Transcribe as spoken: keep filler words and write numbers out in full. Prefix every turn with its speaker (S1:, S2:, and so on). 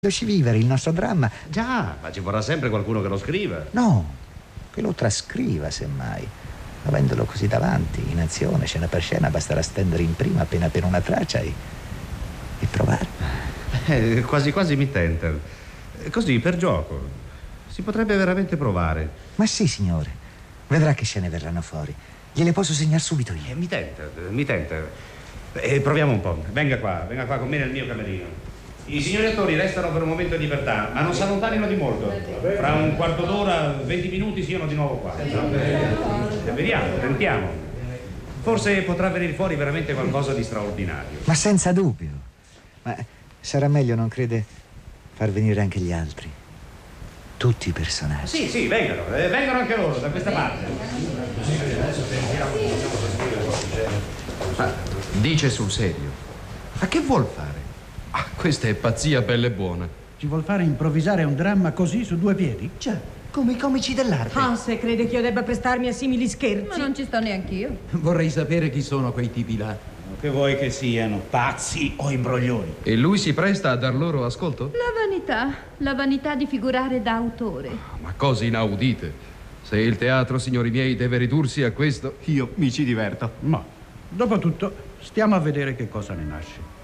S1: Lasci vivere il nostro dramma.
S2: Già, ma ci vorrà sempre qualcuno che lo scriva.
S1: No, che lo trascriva semmai. Avendolo così davanti, in azione, scena per scena, basterà stendere in prima appena appena una traccia e, e provare.
S2: Eh, quasi quasi mi tenta. Così, per gioco. Si potrebbe veramente provare.
S1: Ma sì, signore. Vedrà che scene verranno fuori. Gliele posso segnare subito io.
S2: Eh, mi tenta, mi tenta. Eh, proviamo un po'. Venga qua, venga qua con me nel mio camerino. I signori attori restano per un momento di libertà, ma non si allontanino di molto. Fra un quarto d'ora, venti minuti siano di nuovo qua. E vediamo, tentiamo. Forse potrà venire fuori veramente qualcosa di straordinario.
S1: Ma senza dubbio. Ma sarà meglio, non crede, far venire anche gli altri? Tutti i personaggi.
S2: Sì, sì, vengano, eh, vengano anche loro, da questa parte.
S3: Ma dice sul serio. Ma che vuol fare? Ah, questa è pazzia bella e buona.
S4: Ci vuol fare improvvisare un dramma così su due piedi?
S1: Già, come i comici dell'arte.
S5: Ah, se crede che io debba prestarmi a simili scherzi.
S6: Ma non ci sto neanch'io.
S3: Vorrei sapere chi sono quei tipi là.
S4: Che vuoi che siano, pazzi o imbroglioni?
S3: E lui si presta a dar loro ascolto?
S6: La vanità, la vanità di figurare da autore.
S3: Ma cose inaudite. Se il teatro, signori miei, deve ridursi a questo, io mi ci diverto.
S4: Ma, dopo tutto, stiamo a vedere che cosa ne nasce.